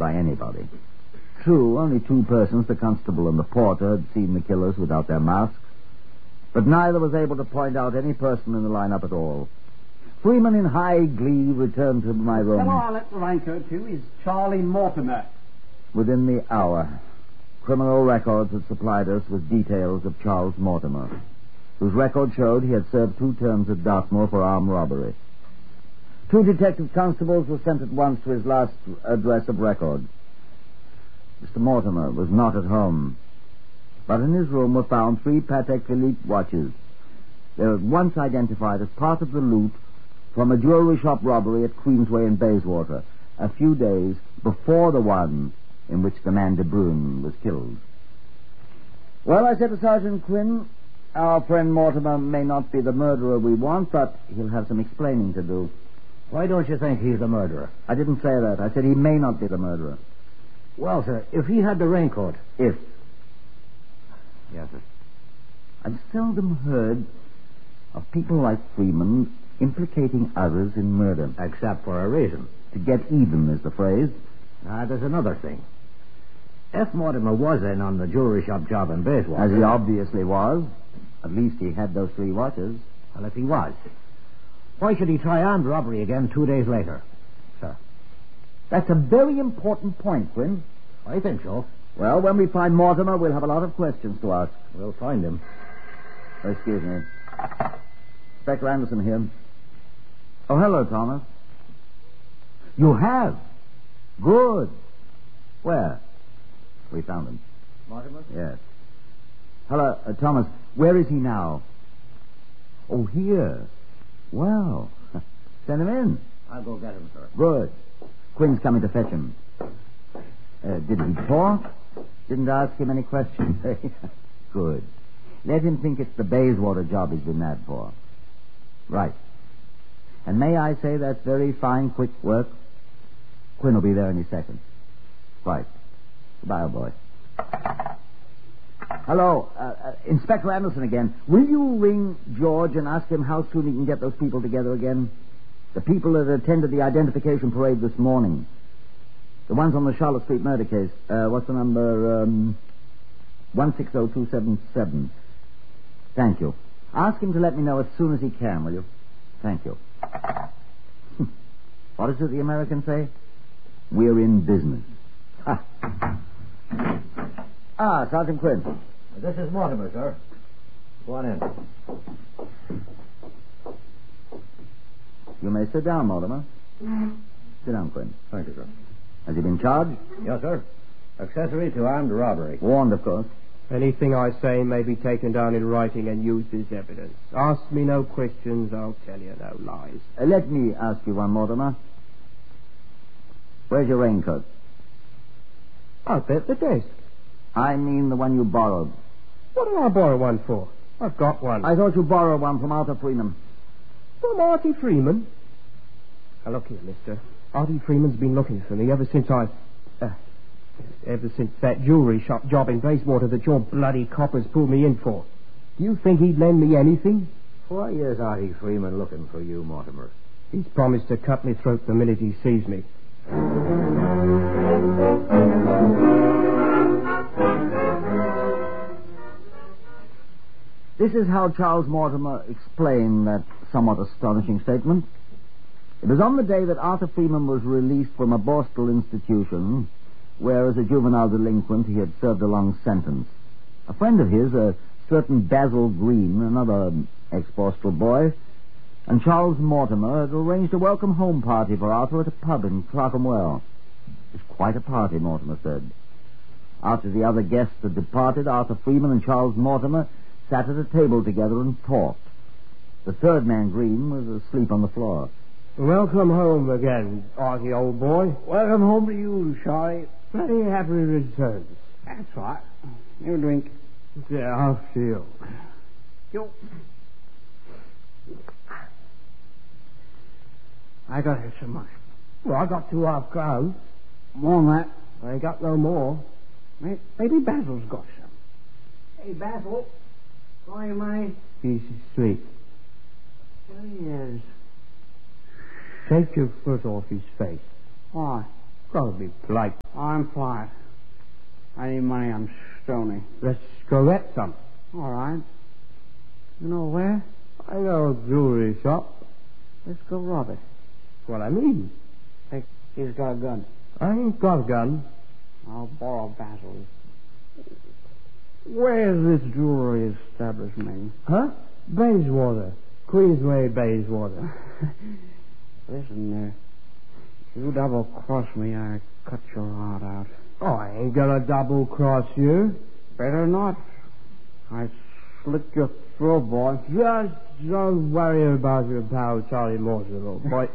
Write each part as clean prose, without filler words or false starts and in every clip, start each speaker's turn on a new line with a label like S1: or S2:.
S1: by anybody. True, only two persons, the constable and the porter, had seen the killers without their masks, but neither was able to point out any person in the lineup at all. Freeman, in high glee, returned to my room.
S2: The fellow I let the raincoat to is Charlie Mortimer.
S1: Within the hour, Criminal Records had supplied us with details of Charles Mortimer, whose record showed he had served 2 terms at Dartmoor for armed robbery. 2 detective constables were sent at once to his last address of record. Mr. Mortimer was not at home, but in his room were found 3 Patek Philippe watches. They were at once identified as part of the loot from a jewelry shop robbery at Queensway in Bayswater, a few days before the one in which the man De Bruyn was killed. Well, I said to Sergeant Quinn, our friend Mortimer may not be the murderer we want, but he'll have some explaining to do.
S3: Why don't you think he's the murderer?
S1: I didn't say that. I said he may not be the murderer.
S3: Well, sir, if he had the raincoat...
S1: If.
S3: Yes, sir.
S1: I've seldom heard of people like Freeman implicating others in murder.
S3: Except for a reason.
S1: To get even is the phrase.
S3: There's another thing. If Mortimer was in on the jewelry shop job in Bayswater...
S1: As he obviously was. At least he had those 3 watches.
S3: Well, if he was, why should he try armed robbery again 2 days later, sir?
S1: That's a very important point, Quinn.
S3: I think so.
S1: Well, when we find Mortimer, we'll have a lot of questions to ask.
S3: We'll find him.
S1: Oh, excuse me. Inspector Anderson here. Oh, hello, Thomas. You have? Good. Where? We found him.
S3: Mortimer?
S1: Yes. Hello, Thomas. Where is he now? Oh, here. Well, send him in.
S3: I'll go get him, sir.
S1: Good. Quinn's coming to fetch him. Did he talk? Didn't ask him any questions. Good. Let him think it's the Bayswater job he's been mad for. Right. And may I say that's very fine, quick work? Quinn will be there any second. Right. Goodbye, old boy. Hello, Inspector Anderson again. Will you ring George and ask him how soon he can get those people together again? The people that attended the identification parade this morning. The ones on the Charlotte Street murder case. What's the number? 160277. Thank you. Ask him to let me know as soon as he can, will you? Thank you. What is it the Americans say? We're in business. Sergeant Quinn.
S3: This is Mortimer, sir. Go on in.
S1: You may sit down, Mortimer. Sit down, Quinn.
S3: Thank you, sir.
S1: Has he been charged?
S3: Yes, sir. Accessory to armed robbery.
S1: Warned, of course.
S4: Anything I say may be taken down in writing and used as evidence. Ask me no questions, I'll tell you no lies.
S1: Let me ask you one, Mortimer. Where's your raincoat?
S4: Out there at the desk.
S1: I mean the one you borrowed.
S4: What did I borrow one for? I've got one.
S1: I thought you borrowed one from Arthur Freeman.
S4: From Artie Freeman? Now, look here, mister. Artie Freeman's been looking for me ever since that jewelry shop job in Bayswater that your bloody coppers pulled me in for. Do you think he'd lend me anything?
S3: Why is Artie Freeman looking for you, Mortimer?
S4: He's promised to cut me throat the minute he sees me.
S1: This is how Charles Mortimer explained that somewhat astonishing statement. It was on the day that Arthur Freeman was released from a Borstal institution, where as a juvenile delinquent he had served a long sentence. A friend of his, a certain Basil Green, another ex-Borstal boy, and Charles Mortimer had arranged a welcome home party for Arthur at a pub in Clerkenwell. It was quite a party, Mortimer said. After the other guests had departed, Arthur Freeman and Charles Mortimer sat at a table together and talked. The third man, Green, was asleep on the floor.
S4: Welcome home again, Artie, old boy.
S2: Welcome home to you, Charlie.
S4: Very happy returns.
S2: That's right. You drink.
S4: Yeah, I feel.
S2: You. I got here so much.
S4: Well, I got 2 half crowns.
S2: More than that.
S4: I ain't got no more.
S2: Maybe Basil's got some. Hey, Basil. Why am I...
S4: He's asleep.
S2: There he is.
S4: Take your foot off his face.
S2: Why?
S4: Gotta be polite.
S2: I'm polite. I need money on Stoney.
S4: Let's go get some.
S2: All right. You know where?
S4: I know a jewelry shop.
S2: Let's go rob it.
S4: What I mean.
S2: Hey, he's got a gun.
S4: I ain't got a gun.
S2: I'll borrow Basil's. Where's this jewelry establishment?
S4: Huh? Bayswater. Queensway, Bayswater.
S2: Listen, you double-cross me, I cut your heart out.
S4: Oh, I ain't gonna double-cross you.
S2: Better not. I slit your throat, boy.
S4: Just don't worry about your pal Charlie Mortimer, old boy.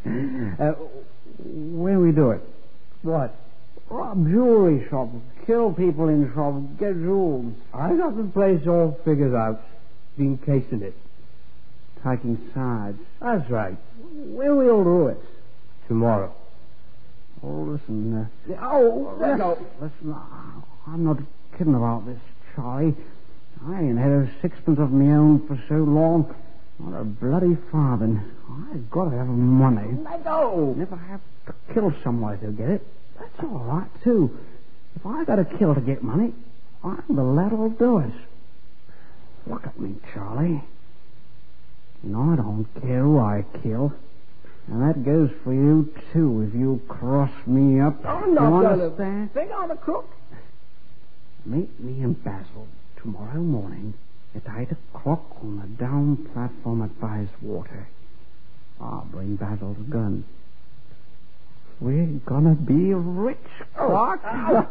S2: When we do it?
S4: What?
S2: Rob jewelry shop. Kill people in shop. Get jewels.
S4: I got the place all figured out. Been casing it.
S2: Taking sides.
S4: That's right.
S2: When we'll do it?
S4: Tomorrow.
S2: Oh, listen.
S4: Let go.
S2: Listen, I'm not kidding about this, Charlie. I ain't had a sixpence of my own for so long. Not a bloody farthing. I gotta have money.
S4: Let go.
S2: If I have to kill somebody to get it, that's all right, too. If I gotta kill to get money, I'm the lad who'll do it. Look at me, Charlie. You know, I don't care who I kill. And that goes for you, too, if you cross me up.
S4: I'm not
S2: you
S4: gonna
S2: understand?
S4: think I'm a crook.
S2: Meet me in Basil tomorrow morning at 8 o'clock on the down platform at Bayswater. I'll bring Basil's gun. We're gonna be rich, Clark.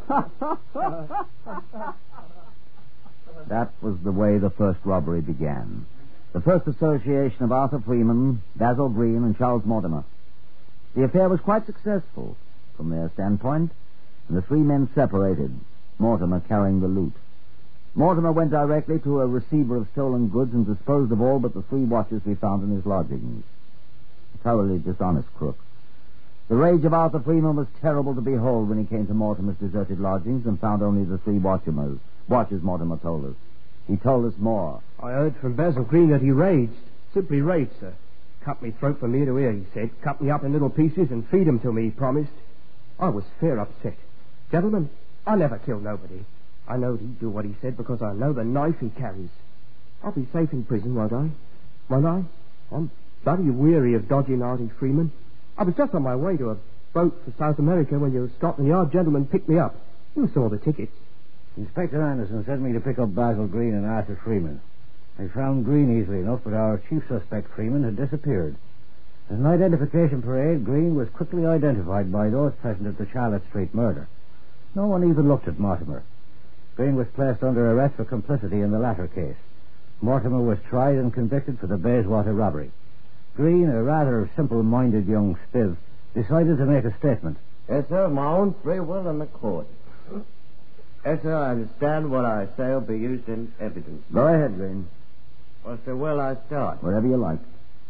S1: That was the way the first robbery began. The first association of Arthur Freeman, Basil Green, and Charles Mortimer. The affair was quite successful from their standpoint, and the three men separated, Mortimer carrying the loot. Mortimer went directly to a receiver of stolen goods and disposed of all but the 3 watches we found in his lodgings. A thoroughly dishonest crook. The rage of Arthur Freeman was terrible to behold when he came to Mortimer's deserted lodgings and found only the 3 watches Mortimer told us. He told us more.
S4: I heard from Basil Green that he raged. Simply raged, sir. Cut me throat from ear to ear, he said. Cut me up in little pieces and feed 'em to me, he promised. I was fair upset. Gentlemen, I never killed nobody. I know he'd do what he said because I know the knife he carries. I'll be safe in prison, won't I? Won't I? I'm bloody weary of dodging Artie Freeman. I was just on my way to a boat for South America when your Scotland Yard gentleman picked me up. You saw the tickets.
S3: Inspector Anderson sent me to pick up Basil Green and Arthur Freeman. I found Green easily enough, but our chief suspect, Freeman, had disappeared. As an identification parade, Green was quickly identified by those present at the Charlotte Street murder. No one even looked at Mortimer. Green was placed under arrest for complicity in the latter case. Mortimer was tried and convicted for the Bayswater robbery. Green, a rather simple-minded young spiv, decided to make a statement.
S5: Yes, sir, my own free will and accord. Yes, sir, I understand what I say will be used in evidence.
S1: Go ahead, Green.
S5: Well, sir, will I start?
S1: Whatever you like.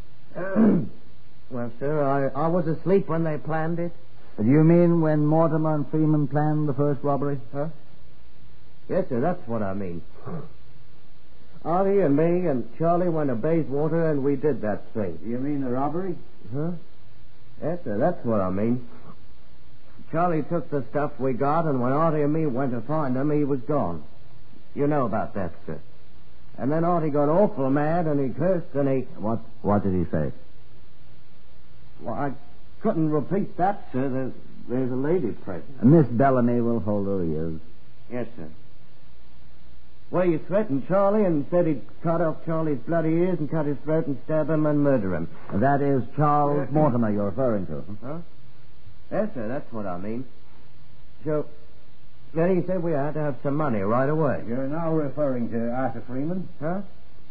S5: Well, sir, I was asleep when they planned it.
S1: Do you mean when Mortimer and Freeman planned the first robbery?
S5: Huh? Yes, sir, that's what I mean. Artie and me and Charlie went to Bayswater and we did that thing.
S3: You mean the robbery?
S5: Huh? Yes, sir, that's what I mean. Charlie took the stuff we got, and when Artie and me went to find him, he was gone. You know about that, sir. And then Artie got awful mad, and he cursed, and he...
S1: What did he say?
S5: Well, I couldn't repeat that, sir. There's a lady present.
S1: Miss Bellamy will hold her ears.
S5: Yes, sir. Well, he threatened Charlie and said he'd cut off Charlie's bloody ears and cut his throat and stab him and murder him.
S1: That is Charles Mortimer you're referring to.
S5: Huh? Yes, sir, that's what I mean. So, then he said we had to have some money right away.
S3: You're now referring to Arthur Freeman?
S5: Huh?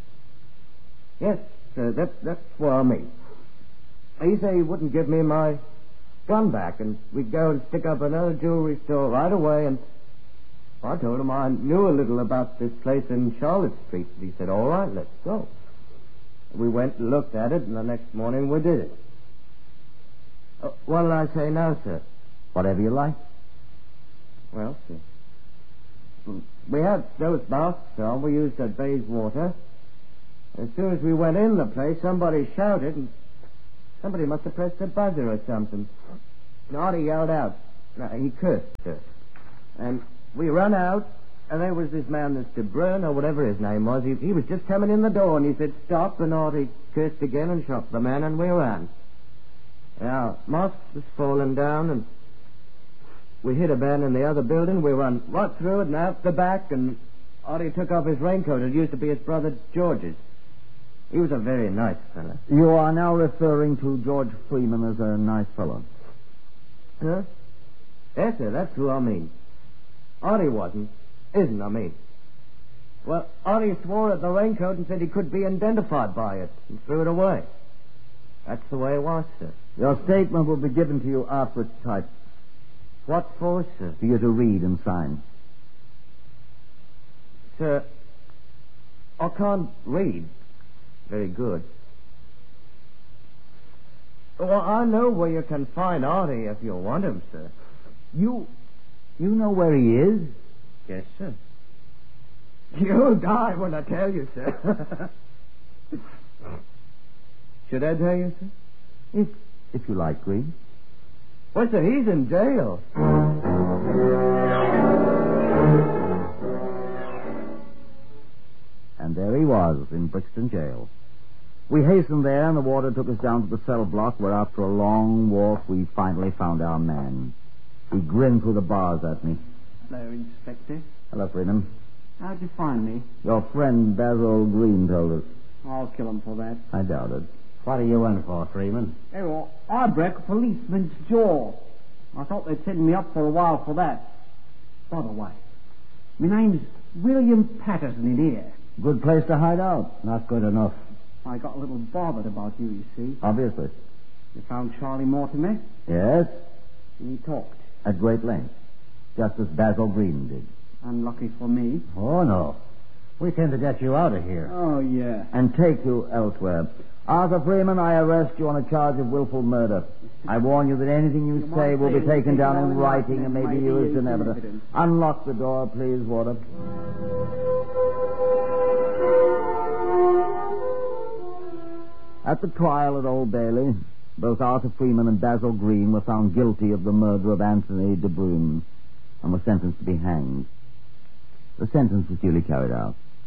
S5: Yes, sir, that's what I mean. He said he wouldn't give me my gun back, and we'd go and stick up another jewelry store right away, and I told him I knew a little about this place in Charlotte Street. He said, all right, let's go. We went and looked at it, and the next morning we did it. What did I say now, sir?
S1: Whatever you like.
S5: Well, sir, we had those masks on we used at Bayswater. As soon as we went in the place, somebody shouted, and somebody must have pressed a buzzer or something. And Artie yelled out, No, he cursed us. And we run out, and there was this man, this De Bruyn, or whatever his name was. He was just coming in the door, and he said, stop, and Artie cursed again and shot the man, and we ran. Now, Moss was falling down, and we hit a man in the other building. We run right through it and out the back, and Artie took off his raincoat. It used to be his brother George's. He was a very nice fellow.
S1: You are now referring to George Freeman as a nice fellow.
S5: Huh? Yes, sir, that's who I mean. Artie isn't, I mean. Well, Artie swore at the raincoat and said he could be identified by it, and threw it away. That's the way it was, sir.
S1: Your statement will be given to you after it's typed.
S5: What for, sir?
S1: For you to read and sign.
S5: Sir, I can't read very good. Well, I know where you can find Artie if you want him, sir.
S1: You know where he is?
S5: Yes, sir. You'll die when I tell you, sir. Should I tell you, sir?
S1: If you like, Green.
S5: Well, sir, he's in jail.
S1: And there he was, in Brixton jail. We hastened there, and the warder took us down to the cell block, where after a long walk we finally found our man. He grinned through the bars at me.
S2: Hello, Inspector.
S1: Hello, Freeman.
S2: How'd you find me?
S1: Your friend Basil Green told us.
S2: I'll kill him for that.
S1: I doubt it.
S3: What are you in for, Freeman?
S2: Hey, well, I broke a policeman's jaw. I thought they'd send me up for a while for that. By the way, my name's William Patterson in here.
S1: Good place to hide out.
S3: Not good enough.
S2: I got a little bothered about you see.
S1: Obviously.
S2: You found Charlie Mortimer?
S1: Yes,
S2: And he talked.
S1: at great length. Just as Basil Green did.
S2: Unlucky for me.
S3: Oh, no. We came to get you out of here.
S2: Oh, yeah.
S1: And take you elsewhere. Arthur Freeman, I arrest you on a charge of willful murder. I warn you that anything you say will be taken down in writing and may be used in evidence. Unlock the door, please, warder. At the trial at Old Bailey, both Arthur Freeman and Basil Green were found guilty of the murder of Anthony De Bruyn and were sentenced to be hanged. The sentence was duly carried out.